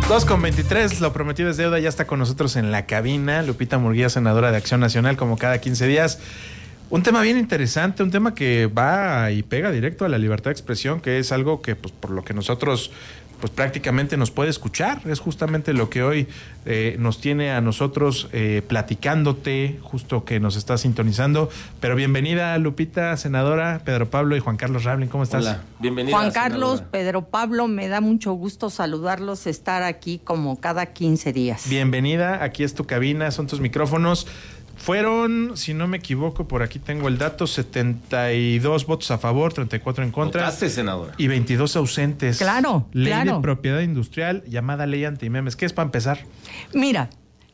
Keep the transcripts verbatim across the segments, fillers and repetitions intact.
dos con veintitrés, lo prometido es deuda, ya está con nosotros en la cabina Lupita Murguía, senadora de Acción Nacional, como cada quince días. Un tema bien interesante, un tema que va y pega directo a la libertad de expresión, que es algo que, pues, por lo que nosotros, pues, prácticamente nos puede escuchar. Es justamente lo que hoy eh, nos tiene a nosotros eh, platicándote, justo que nos está sintonizando. Pero bienvenida, Lupita, senadora, Pedro Pablo y Juan Carlos Rablin. ¿Cómo estás? Hola, bienvenida. Juan Carlos, senadora. Pedro Pablo, me da mucho gusto saludarlos, estar aquí como cada quince días. Bienvenida, aquí es tu cabina, son tus micrófonos. Fueron, si no me equivoco, por aquí tengo el dato, setenta y dos votos a favor, treinta y cuatro en contra. ¿Votaste, senadora? Y veintidós ausentes. Claro, Ley claro. de propiedad industrial, llamada ley antimemes. ¿Qué es para empezar? Mira,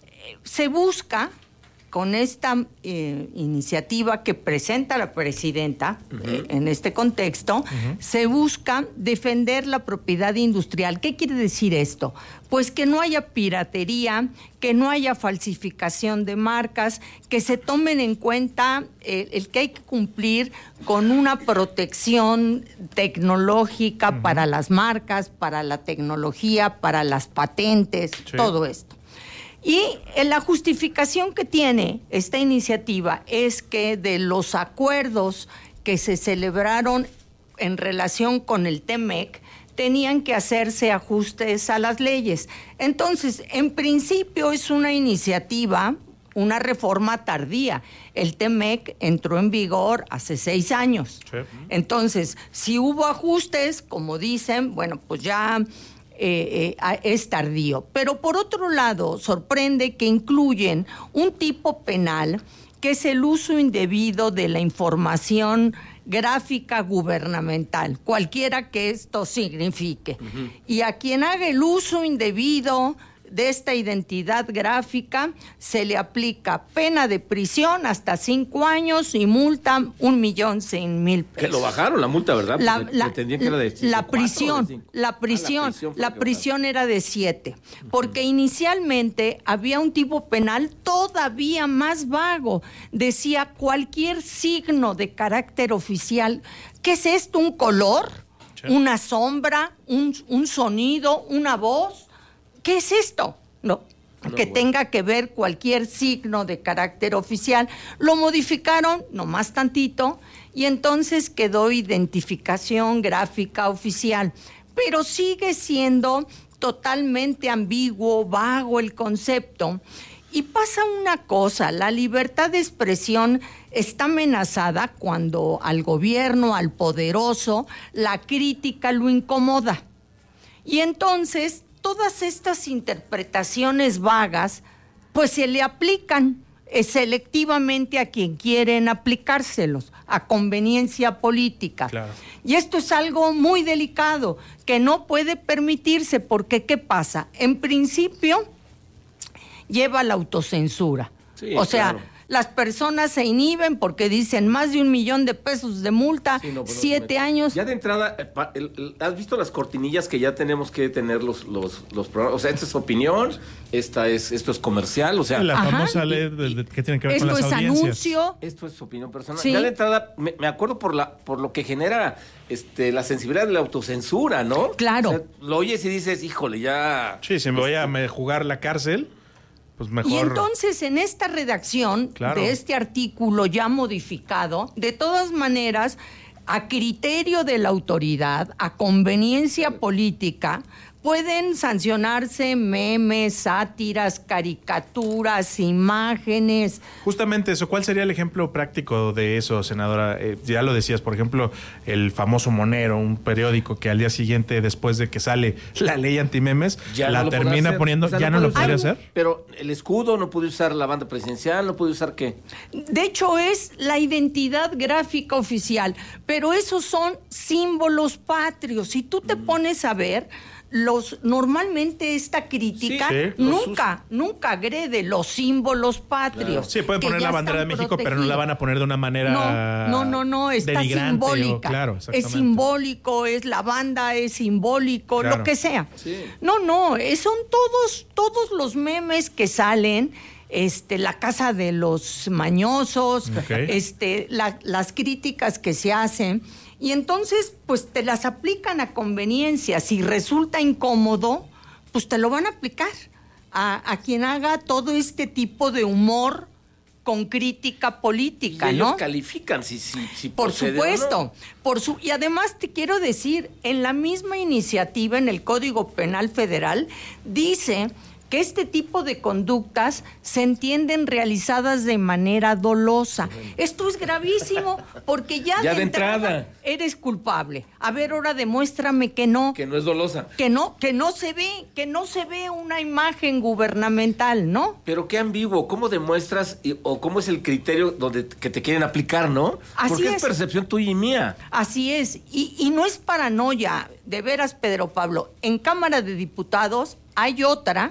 se busca con esta eh, iniciativa que presenta la presidenta, uh-huh. eh, en este contexto, uh-huh. se busca defender la propiedad industrial. ¿Qué quiere decir esto? Pues que no haya piratería, que no haya falsificación de marcas, que se tomen en cuenta eh, el que hay que cumplir con una protección tecnológica uh-huh. para las marcas, para la tecnología, para las patentes, sí. todo esto. Y la justificación que tiene esta iniciativa es que de los acuerdos que se celebraron en relación con el T M E C, tenían que hacerse ajustes a las leyes. Entonces, en principio es una iniciativa, una reforma tardía. El T M E C entró en vigor hace seis años. Sí. Entonces, si hubo ajustes, como dicen, bueno, pues ya... Eh, eh, es tardío. Pero por otro lado, sorprende que incluyen un tipo penal que es el uso indebido de la información gráfica gubernamental, cualquiera que esto signifique. Uh-huh. Y a quien haga el uso indebido de esta identidad gráfica se le aplica pena de prisión hasta cinco años y multa un millón cien mil pesos. Que lo bajaron la multa, ¿verdad? La, Porque la, pretendían que era de cinco, la prisión, cuatro, la prisión, ah, la prisión, la prisión era de siete, uh-huh. porque inicialmente había un tipo penal todavía más vago. Decía cualquier signo de carácter oficial. ¿Qué es esto? ¿Un color? Sí. ¿Una sombra? ¿Un, un sonido? ¿Una voz? ¿Qué es esto? No, no que bueno. tenga que ver cualquier signo de carácter oficial. Lo modificaron nomás tantito y entonces quedó identificación gráfica oficial. Pero sigue siendo totalmente ambiguo, vago el concepto. Y pasa una cosa, la libertad de expresión está amenazada cuando al gobierno, al poderoso, la crítica lo incomoda. Y entonces todas estas interpretaciones vagas, pues se le aplican eh, selectivamente a quien quieren aplicárselos, a conveniencia política. Claro. Y esto es algo muy delicado, que no puede permitirse, porque ¿qué pasa? En principio, lleva la autocensura. Sí, o sea, claro. Las personas se inhiben porque dicen más de un millón de pesos de multa, sí, no, pues siete no, años. Ya de entrada, el, el, ¿has visto las cortinillas que ya tenemos que tener los, los, los programas? O sea, esta es opinión, esta es, esto es comercial, o sea... La famosa ley de, de, que tiene que ver esto con las es audiencias. Anuncio. Esto es opinión personal. Sí. Ya de entrada, me, me acuerdo por la por lo que genera este la sensibilidad de la autocensura, ¿no? Claro. O sea, lo oyes y dices, híjole, ya... Sí, si me voy a me jugar la cárcel... Pues mejor. Y entonces en esta redacción claro. de este artículo ya modificado, de todas maneras, a criterio de la autoridad, a conveniencia política, pueden sancionarse memes, sátiras, caricaturas, imágenes. Justamente eso, ¿cuál sería el ejemplo práctico de eso, senadora? Eh, ya lo decías, por ejemplo, el famoso Monero, un periódico que al día siguiente, después de que sale la ley antimemes, ya la no termina poniendo, o sea, ya no, no lo podría hacer. Pero el escudo no puede usar la banda presidencial, no puede usar ¿qué? De hecho, es la identidad gráfica oficial, pero esos son símbolos patrios. Si tú te mm. pones a ver... Los, normalmente esta crítica sí, sí, nunca, sus... nunca agrede los símbolos patrios. Claro. Sí, pueden poner la bandera de México, protegidos. Pero no la van a poner de una manera No, no, no, no está simbólica. O, claro, es simbólico, es la banda, es simbólico, claro. lo que sea. Sí. No, no, son todos, todos los memes que salen. Este, la casa de los mañosos, okay. este, la, las críticas que se hacen. Y entonces, pues te las aplican a conveniencia. Si resulta incómodo, pues te lo van a aplicar a, a quien haga todo este tipo de humor con crítica política, y ellos ¿no? califican si, si, si Por supuesto, no. por su y además te quiero decir, en la misma iniciativa en el Código Penal Federal dice que este tipo de conductas se entienden realizadas de manera dolosa. Esto es gravísimo porque ya, ya de, de entrada, entrada eres culpable. A ver, ahora demuéstrame que no. Que no es dolosa. Que no, que no se ve, que no se ve una imagen gubernamental, ¿no? Pero qué ambiguo, ¿cómo demuestras y, o cómo es el criterio donde que te quieren aplicar, no? Así Porque es, es percepción tuya y mía. Así es, y, y no es paranoia, de veras, Pedro Pablo. En Cámara de Diputados hay otra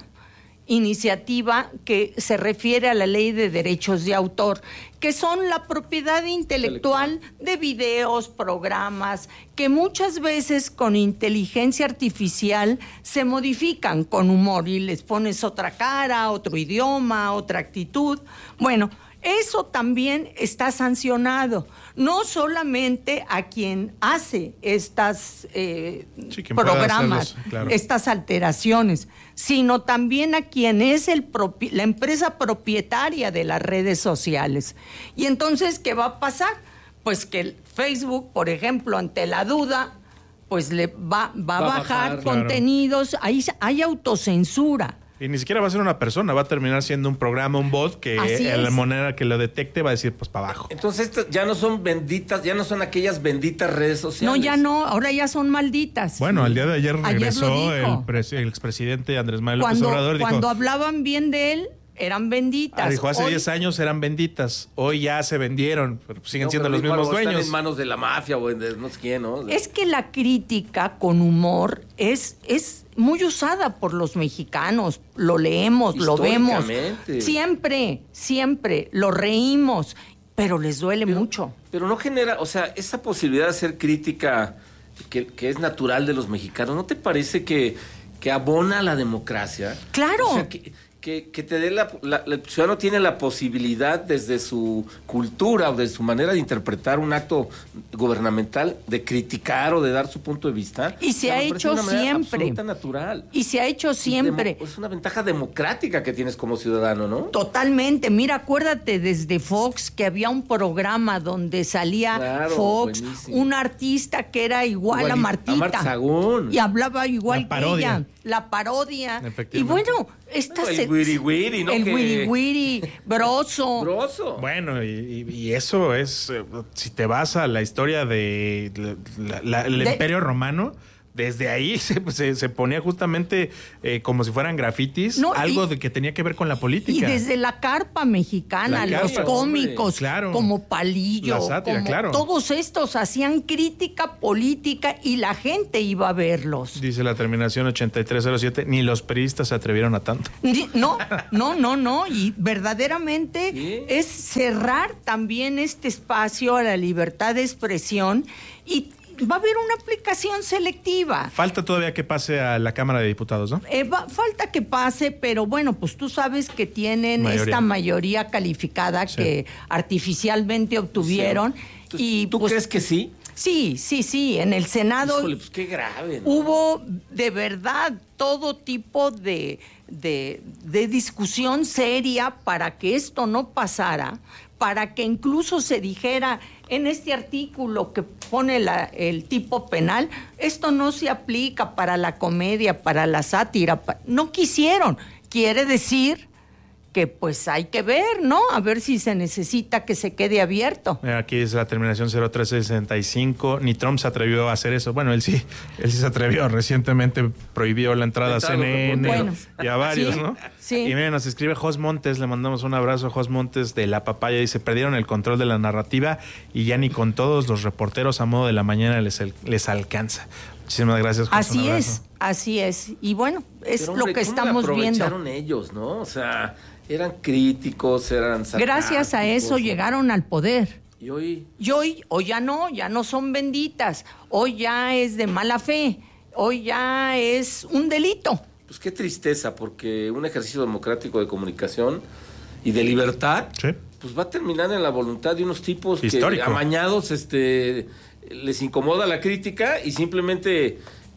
iniciativa que se refiere a la ley de derechos de autor, que son la propiedad intelectual de videos, programas, que muchas veces con inteligencia artificial se modifican con humor y les pones otra cara, otro idioma, otra actitud. Bueno, eso también está sancionado, no solamente a quien hace estas eh, sí, programas, hacerlos, claro. estas alteraciones, sino también a quien es el propi- la empresa propietaria de las redes sociales. Y entonces, ¿qué va a pasar? Pues que el Facebook, por ejemplo, ante la duda, pues le va, va, va a bajar, bajar contenidos, claro. hay, hay autocensura. Y ni siquiera va a ser una persona, va a terminar siendo un programa, un bot que a la manera que lo detecte va a decir pues para abajo. Entonces estas ya no son benditas, ya no son aquellas benditas redes sociales. No, ya no, ahora ya son malditas. Bueno, el día de ayer regresó ayer el, pres- el expresidente Andrés Manuel López cuando, Obrador. Dijo, cuando hablaban bien de él, eran benditas. Ah, dijo, hace diez años eran benditas, hoy ya se vendieron, pero siguen no, siendo pero los mismos dueños. Están en manos de la mafia o de no sé quién, ¿no? Es que la crítica con humor es, es muy usada por los mexicanos, lo leemos, lo vemos. Siempre, siempre, lo reímos, pero les duele pero, mucho. Pero no genera, o sea, esa posibilidad de hacer crítica que, que es natural de los mexicanos, ¿no te parece que, que abona la democracia? Claro. O sea, que, Que, que te dé la, la, el ciudadano tiene la posibilidad desde su cultura o desde su manera de interpretar un acto gubernamental de criticar o de dar su punto de vista. Y se ha hecho siempre. Natural. Y se ha hecho siempre. Es una ventaja democrática que tienes como ciudadano, ¿no? Totalmente. Mira, acuérdate desde Fox que había un programa donde salía claro, Fox, buenísimo. Un artista que era igual Igual, a Martita. A Marta Sagún. Y hablaba igual que ella. La parodia. Y bueno, esta no, el se, wiri wiri, ¿no? El que... wiri wiri, broso. Broso. Bueno, y, y eso es, si te vas a la historia de la, la, el de... Imperio Romano, desde ahí se, se, se ponía justamente eh, como si fueran grafitis, no, algo y, de que tenía que ver con la política. Y desde la carpa mexicana, la carpa, los cómicos, claro, como Palillo, la sátira, como claro. todos estos hacían crítica política y la gente iba a verlos. Dice la terminación ochenta y tres cero siete, ni los priistas se atrevieron a tanto. No, no, no, no, y verdaderamente ¿sí? es cerrar también este espacio a la libertad de expresión y va a haber una aplicación selectiva. Falta todavía que pase a la Cámara de Diputados, ¿no? Eh, va, falta que pase, pero bueno, pues tú sabes que tienen mayoría. esta mayoría calificada sí. que artificialmente obtuvieron. Sí. Y, ¿Tú pues, crees que sí? Sí, sí, sí. En el Senado Híjole, pues qué grave, ¿no? hubo de verdad todo tipo de, de, de discusión seria para que esto no pasara, para que incluso se dijera en este artículo que pone la, el tipo penal, esto no se aplica para la comedia, para la sátira. Pa- no quisieron. Quiere decir que pues hay que ver, ¿no? A ver si se necesita que se quede abierto. Aquí es la terminación cero tres sesenta y cinco. Ni Trump se atrevió a hacer eso. Bueno, él sí, él sí se atrevió. Recientemente prohibió la entrada a C N N bueno, y a varios, sí, ¿no? Sí. Y miren, nos escribe Jos Montes, le mandamos un abrazo a Jos Montes de La Papaya. Dice, perdieron el control de la narrativa y ya ni con todos los reporteros a modo de la mañana les, les alcanza. Muchísimas gracias, Jos. Así es, así es. Y bueno, es Pero, hombre, lo que ¿cómo estamos viendo. aprovecharon ellos, ¿no? O sea, eran críticos, eran sarcásticos. Gracias a eso llegaron al poder. Y hoy... Y hoy, hoy ya no, ya no son benditas. Hoy ya es de mala fe. Hoy ya es un delito. Pues qué tristeza, porque un ejercicio democrático de comunicación y de libertad, sí. pues va a terminar en la voluntad de unos tipos Histórico. que amañados este, les incomoda la crítica y simplemente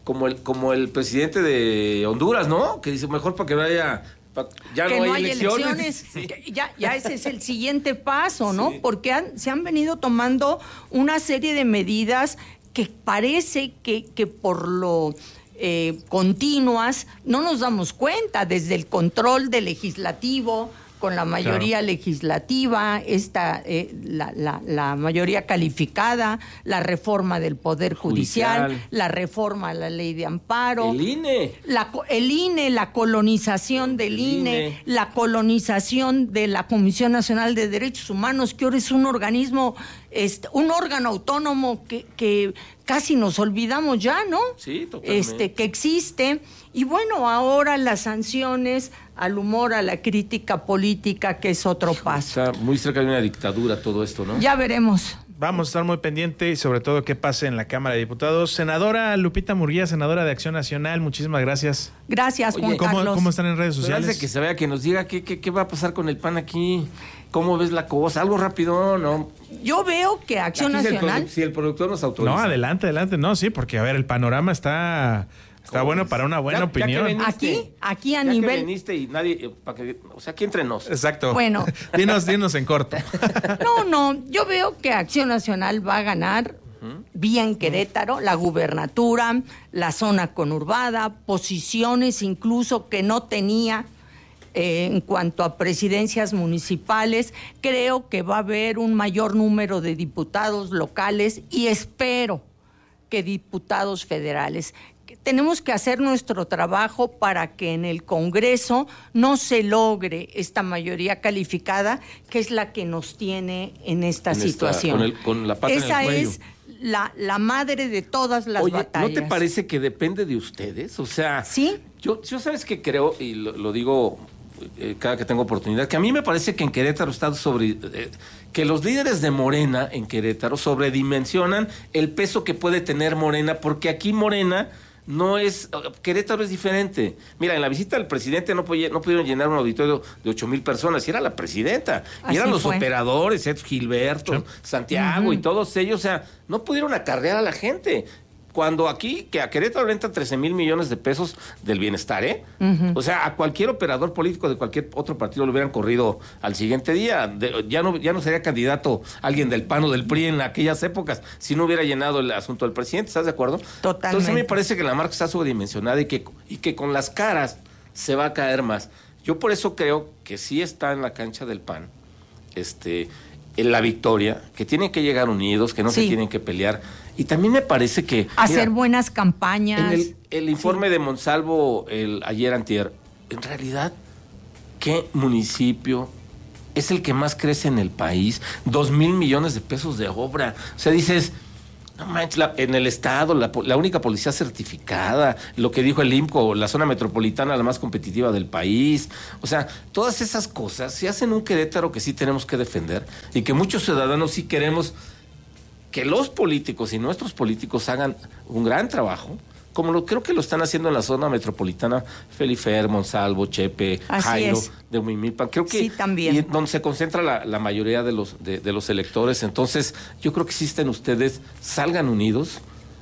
como el, como el presidente de Honduras, ¿no? Que dice, mejor para que vaya... Ya que no hay, no hay elecciones. elecciones. Sí. Que ya, ya ese es el siguiente paso, ¿no? Sí. Porque han, se han venido tomando una serie de medidas que parece que, que por lo eh, continuas no nos damos cuenta, desde el control del legislativo con la mayoría claro. legislativa, esta, eh, la, la, la mayoría calificada, la reforma del Poder Judicial, Judicial, la reforma a la ley de amparo. El I N E. La, el I N E, la colonización del el I N E, I N E, la colonización de la Comisión Nacional de Derechos Humanos, que ahora es un organismo, este, un órgano autónomo que, que casi nos olvidamos ya, ¿no? Sí, totalmente. Este, que existe. Y bueno, ahora las sanciones al humor, a la crítica política, que es otro paso. Está muy cerca de una dictadura todo esto, ¿no? Ya veremos. Vamos a estar muy pendientes y sobre todo qué pase en la Cámara de Diputados. Senadora Lupita Murguía, senadora de Acción Nacional, muchísimas gracias. Gracias, Juan Oye, ¿cómo, Carlos. ¿Cómo están en redes sociales? Antes de que se vea, que nos diga qué, qué, qué va a pasar con el P A N aquí. ¿Cómo ves la cosa? Algo rápido, ¿no? Yo veo que Acción Aquí Nacional... Si el, si el productor nos autoriza. No, adelante, adelante. No, sí, porque a ver, el panorama está... Está bueno para una buena ya, opinión. Ya veniste, aquí, aquí a ya nivel... que veniste y nadie, para que, o sea, aquí entre nos. Exacto. Bueno. dinos, dinos en corto. No, no, yo veo que Acción Nacional va a ganar uh-huh. bien Querétaro, la gubernatura, la zona conurbada, posiciones incluso que no tenía eh, en cuanto a presidencias municipales. Creo que va a haber un mayor número de diputados locales y espero que diputados federales. Tenemos que hacer nuestro trabajo para que en el Congreso no se logre esta mayoría calificada, que es la que nos tiene en esta en situación. Esta, con, el, con la pata Esa en el cuello. es la, la madre de todas las Oye, batallas. ¿no te parece que depende de ustedes? O sea, sí. Yo, yo sabes que creo, y lo, lo digo eh, cada que tengo oportunidad, que a mí me parece que en Querétaro está sobre... Eh, que los líderes de Morena en Querétaro sobredimensionan el peso que puede tener Morena, porque aquí Morena... No es, Querétaro es diferente. Mira, en la visita del presidente no, podía, no pudieron llenar un auditorio de ocho mil personas, y era la presidenta, y así eran los fue. operadores, Ed Gilberto, sí. Santiago uh-huh. y todos ellos, o sea, no pudieron acarrear a la gente. Cuando aquí, que a Querétaro le entran trece mil millones de pesos del bienestar, ¿eh? Uh-huh. O sea, a cualquier operador político de cualquier otro partido lo hubieran corrido al siguiente día. De, ya, no, ya no sería candidato alguien del P A N o del P R I en aquellas épocas si no hubiera llenado el asunto del presidente. ¿Estás de acuerdo? Totalmente. Entonces a mí me parece que la marca está sobredimensionada y que, y que con las caras se va a caer más. Yo por eso creo que sí está en la cancha del P A N este, en la victoria, que tienen que llegar unidos, que no sí. se tienen que pelear. Y también me parece que... Hacer mira, buenas campañas. En el, el informe sí. de Monsalvo el, ayer antier, en realidad, ¿qué municipio es el que más crece en el país? Dos mil millones de pesos de obra. O sea, dices, no manches, la, en el estado, la, la única policía certificada, lo que dijo el I M C O, la zona metropolitana la más competitiva del país. O sea, todas esas cosas se hacen un Querétaro que sí tenemos que defender y que muchos ciudadanos sí queremos... que los políticos y nuestros políticos hagan un gran trabajo, como lo creo que lo están haciendo en la zona metropolitana, Felifer, Monsalvo, Chepe, así Jairo, es. de Huimilpan. Creo que sí, también. Y donde se concentra la, la mayoría de los, de, de los electores. Entonces, yo creo que existen ustedes, salgan unidos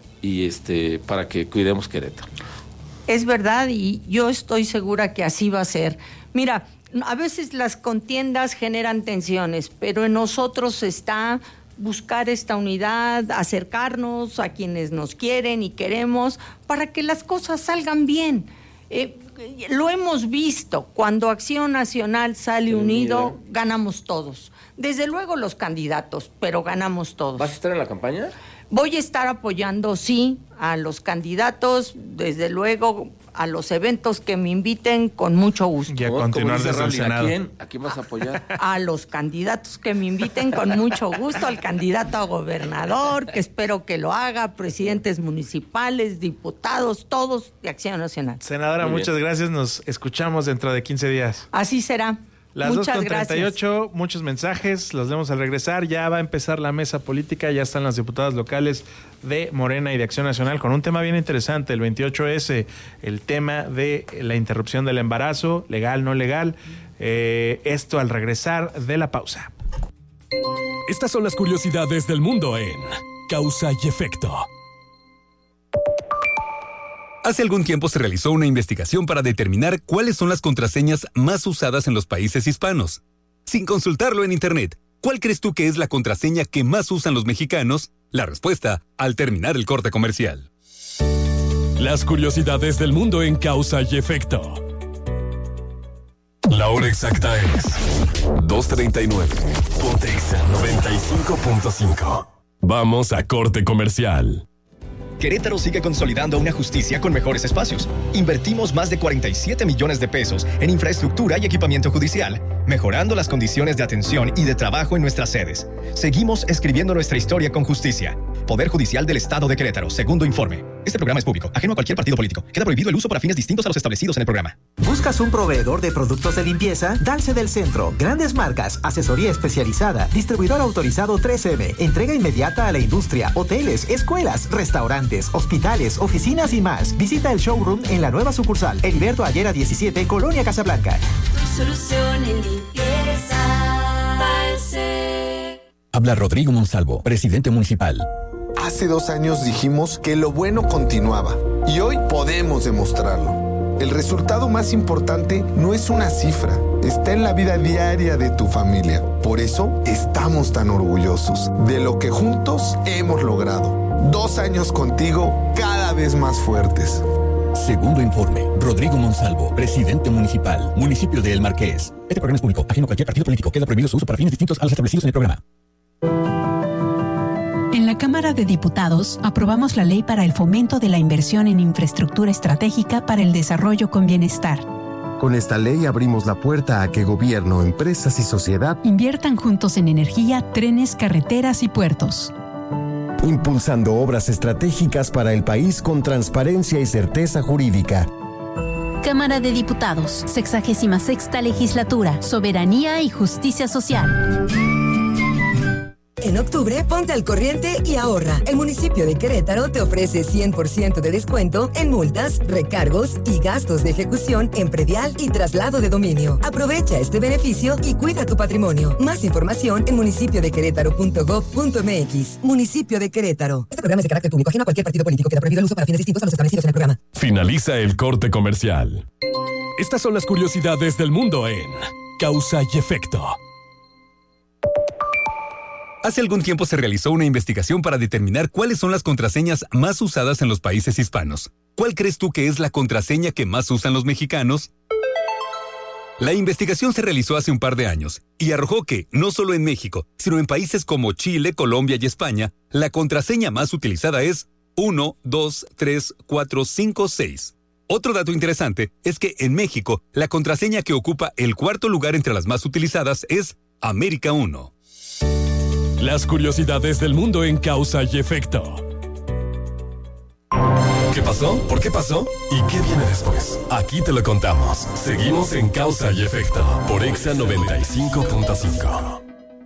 y este para que cuidemos Querétaro. Es verdad, y yo estoy segura que así va a ser. Mira, a veces las contiendas generan tensiones, pero en nosotros está... buscar esta unidad, acercarnos a quienes nos quieren y queremos para que las cosas salgan bien. Eh, lo hemos visto, cuando Acción Nacional sale unido, ganamos todos. Desde luego los candidatos, pero ganamos todos. ¿Vas a estar en la campaña? Voy a estar apoyando, sí, a los candidatos, desde luego a los eventos que me inviten con mucho gusto. Y a continuar desde el Senado. ¿A quién? ¿A quién vas a apoyar? A los candidatos que me inviten con mucho gusto, al candidato a gobernador, que espero que lo haga, presidentes municipales, diputados, todos de Acción Nacional. Senadora, Muy muchas bien. gracias. Nos escuchamos dentro de quince días. Así será. Las dos con treinta y ocho, muchos mensajes, los vemos al regresar. Ya va a empezar la mesa política, ya están las diputadas locales de Morena y de Acción Nacional con un tema bien interesante, el veintiocho ese, el tema de la interrupción del embarazo, legal, no legal. Eh, esto al regresar de la pausa. Estas son las curiosidades del mundo en Causa y Efecto. Hace algún tiempo se realizó una investigación para determinar cuáles son las contraseñas más usadas en los países hispanos. Sin consultarlo en Internet, ¿cuál crees tú que es la contraseña que más usan los mexicanos? La respuesta al terminar el corte comercial. Las curiosidades del mundo en Causa y Efecto. La hora exacta es dos treinta y nueve. Ponte Exa noventa y cinco punto cinco. Vamos a corte comercial. Querétaro sigue consolidando una justicia con mejores espacios. Invertimos más de cuarenta y siete millones de pesos en infraestructura y equipamiento judicial, mejorando las condiciones de atención y de trabajo en nuestras sedes. Seguimos escribiendo nuestra historia con justicia. Poder Judicial del Estado de Querétaro, segundo informe. Este programa es público, ajeno a cualquier partido político. Queda prohibido el uso para fines distintos a los establecidos en el programa. ¿Buscas un proveedor de productos de limpieza? Dalce del Centro. Grandes marcas, asesoría especializada, distribuidor autorizado tres eme, entrega inmediata a la industria, hoteles, escuelas, restaurantes, hospitales, oficinas y más. Visita el showroom en la nueva sucursal, Heriberto Ayera diecisiete, Colonia Casablanca. Tu solución en limpieza, Dalce. Habla Rodrigo Monsalvo, presidente municipal. Hace dos años dijimos que lo bueno continuaba y hoy podemos demostrarlo. El resultado más importante no es una cifra, está en la vida diaria de tu familia. Por eso estamos tan orgullosos de lo que juntos hemos logrado. Dos años contigo, cada vez más fuertes. Segundo informe, Rodrigo Monsalvo, presidente municipal, municipio de El Marqués. Este programa es público, ajeno a cualquier partido político. Queda prohibido su uso para fines distintos a los establecidos en el programa. En la Cámara de Diputados aprobamos la ley para el fomento de la inversión en infraestructura estratégica para el desarrollo con bienestar. Con esta ley abrimos la puerta a que gobierno, empresas y sociedad inviertan juntos en energía, trenes, carreteras y puertos. Impulsando obras estratégicas para el país con transparencia y certeza jurídica. Cámara de Diputados, sexagésima sexta legislatura, soberanía y justicia social. En octubre, ponte al corriente y ahorra. El municipio de Querétaro te ofrece cien por ciento de descuento en multas, recargos y gastos de ejecución en predial y traslado de dominio. Aprovecha este beneficio y cuida tu patrimonio. Más información en municipio de querétaro punto gob punto mx. Municipio de Querétaro. Este programa es de carácter público, ajeno a cualquier partido político. Queda prohibido el uso para fines distintos a los establecidos en el programa. Finaliza el corte comercial. Estas son las curiosidades del mundo en Causa y Efecto. Hace algún tiempo se realizó una investigación para determinar cuáles son las contraseñas más usadas en los países hispanos. ¿Cuál crees tú que es la contraseña que más usan los mexicanos? La investigación se realizó hace un par de años y arrojó que, no solo en México, sino en países como Chile, Colombia y España, la contraseña más utilizada es uno, dos, tres, cuatro, cinco, seis. Otro dato interesante es que en México, la contraseña que ocupa el cuarto lugar entre las más utilizadas es América uno. Las curiosidades del mundo en Causa y Efecto. ¿Qué pasó? ¿Por qué pasó? ¿Y qué viene después? Aquí te lo contamos. Seguimos en Causa y Efecto por Exa noventa y cinco punto cinco.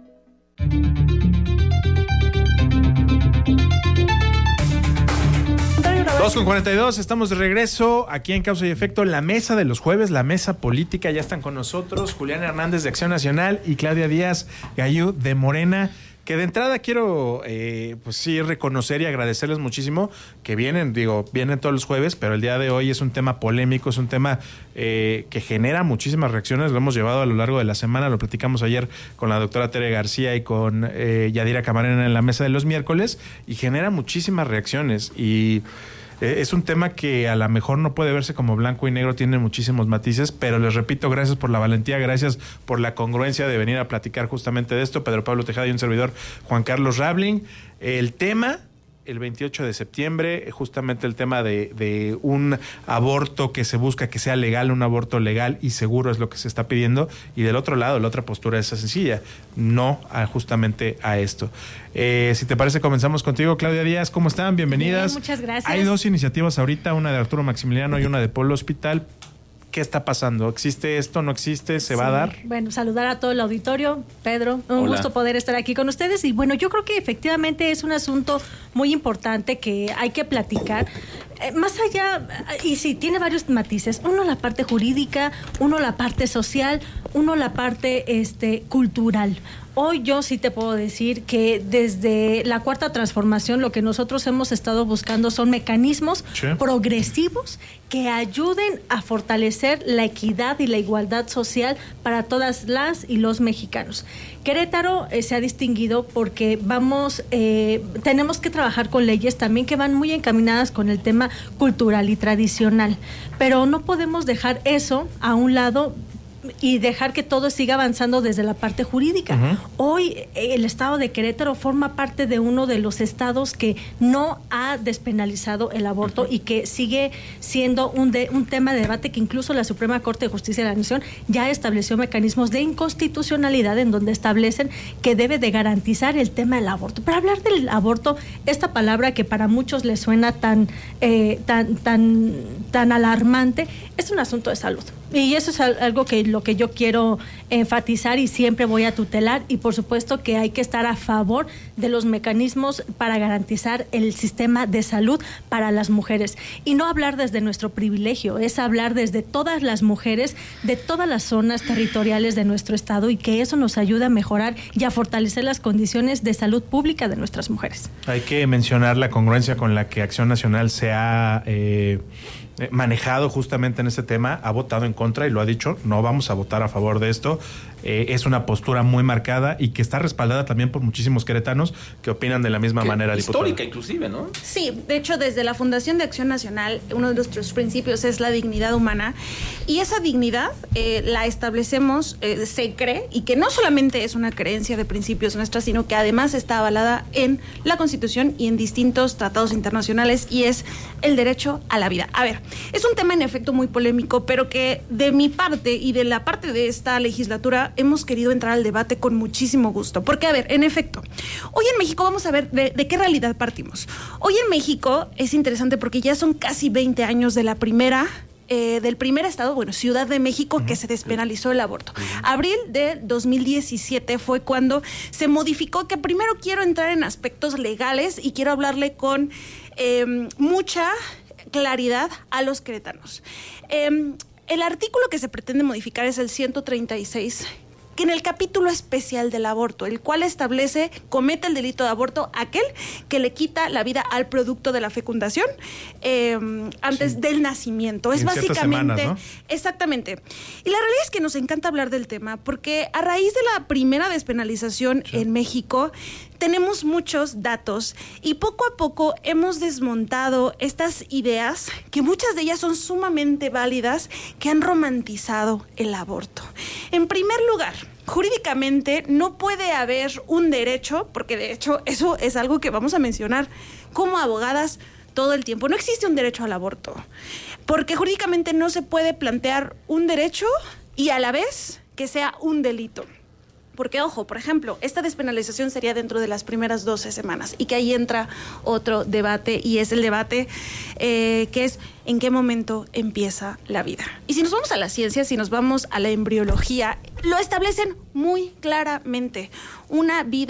dos con cuarenta y dos, estamos de regreso aquí en Causa y Efecto, la mesa de los jueves, la mesa política. Ya están con nosotros Julián Hernández de Acción Nacional y Claudia Díaz Gayú de Morena. Que de entrada quiero, eh, pues sí, reconocer y agradecerles muchísimo que vienen, digo, vienen todos los jueves, pero el día de hoy es un tema polémico, es un tema eh, que genera muchísimas reacciones, lo hemos llevado a lo largo de la semana, lo platicamos ayer con la doctora Tere García y con eh, Yadira Camarena en la mesa de los miércoles, y genera muchísimas reacciones, y es un tema que a lo mejor no puede verse como blanco y negro, tiene muchísimos matices, pero les repito, gracias por la valentía, gracias por la congruencia de venir a platicar justamente de esto. Pedro Pablo Tejada y un servidor, Juan Carlos Rabling. El tema, el veintiocho de septiembre, justamente el tema de, de un aborto que se busca que sea legal, un aborto legal y seguro es lo que se está pidiendo. Y del otro lado, la otra postura es sencilla, no a, justamente a esto. Eh, si te parece, comenzamos contigo, Claudia Díaz. ¿Cómo están? Bienvenidas. Bien, muchas gracias. Hay dos iniciativas ahorita, una de Arturo Maximiliano y una de Polo Hospital. ¿Qué está pasando? ¿Existe esto? ¿No existe? ¿Se sí. va a dar? Bueno, saludar a todo el auditorio. Pedro, un Hola. gusto poder estar aquí con ustedes. Y bueno, yo creo que efectivamente es un asunto muy importante que hay que platicar. Eh, más allá, y sí, tiene varios matices. Uno la parte jurídica, uno la parte social, uno la parte este, cultural. Hoy yo sí te puedo decir que desde la Cuarta Transformación lo que nosotros hemos estado buscando son mecanismos sí. progresivos que ayuden a fortalecer la equidad y la igualdad social para todas las y los mexicanos. Querétaro eh, se ha distinguido porque vamos, eh, tenemos que trabajar con leyes también que van muy encaminadas con el tema cultural y tradicional, pero no podemos dejar eso a un lado y dejar que todo siga avanzando desde la parte jurídica. Uh-huh. Hoy el estado de Querétaro forma parte de uno de los estados que no ha despenalizado el aborto uh-huh. y que sigue siendo un, de, un tema de debate que incluso la Suprema Corte de Justicia de la Nación ya estableció mecanismos de inconstitucionalidad en donde establecen que debe de garantizar el tema del aborto. Para hablar del aborto, esta palabra que para muchos les suena tan, eh, tan, tan, tan alarmante, es un asunto de salud. Y eso es algo que lo que yo quiero enfatizar y siempre voy a tutelar, y por supuesto que hay que estar a favor de los mecanismos para garantizar el sistema de salud para las mujeres y no hablar desde nuestro privilegio, es hablar desde todas las mujeres de todas las zonas territoriales de nuestro estado, y que eso nos ayuda a mejorar y a fortalecer las condiciones de salud pública de nuestras mujeres. Hay que mencionar la congruencia con la que Acción Nacional se ha eh, manejado justamente en este tema, ha votado en contra y lo ha dicho, no vamos a votar a favor de esto. Eh, es una postura muy marcada y que está respaldada también por muchísimos queretanos que opinan de la misma que manera. Histórica, diputada. Inclusive, ¿no? Sí, de hecho, desde la Fundación de Acción Nacional, uno de nuestros principios es la dignidad humana, y esa dignidad eh, la establecemos, eh, se cree, y que no solamente es una creencia de principios nuestra, sino que además está avalada en la Constitución y en distintos tratados internacionales, y es el derecho a la vida. A ver, es un tema en efecto muy polémico, pero que de mi parte y de la parte de esta legislatura hemos querido entrar al debate con muchísimo gusto. Porque, a ver, en efecto, hoy en México vamos a ver de, de qué realidad partimos. Hoy en México es interesante porque ya son casi veinte años de la primera... Eh, del primer estado, bueno, Ciudad de México, uh-huh. que se despenalizó el aborto. Uh-huh. Abril de dos mil diecisiete fue cuando se modificó, que primero quiero entrar en aspectos legales y quiero hablarle con eh, mucha claridad a los queretanos. Eh, el artículo que se pretende modificar es el ciento treinta y seis, que en el capítulo especial del aborto, el cual establece, comete el delito de aborto aquel que le quita la vida al producto de la fecundación eh, antes sí. del nacimiento. Es básicamente... Semanas, ¿no? Exactamente. Y la realidad es que nos encanta hablar del tema, porque a raíz de la primera despenalización sí. en México, tenemos muchos datos y poco a poco hemos desmontado estas ideas, que muchas de ellas son sumamente válidas, que han romantizado el aborto. En primer lugar, jurídicamente no puede haber un derecho, porque de hecho eso es algo que vamos a mencionar como abogadas todo el tiempo. No existe un derecho al aborto, porque jurídicamente no se puede plantear un derecho y a la vez que sea un delito. Porque, ojo, por ejemplo, esta despenalización sería dentro de las primeras doce semanas, y que ahí entra otro debate, y es el debate eh, que es en qué momento empieza la vida. Y si nos vamos a la ciencia, si nos vamos a la embriología, lo establecen muy claramente. Una vida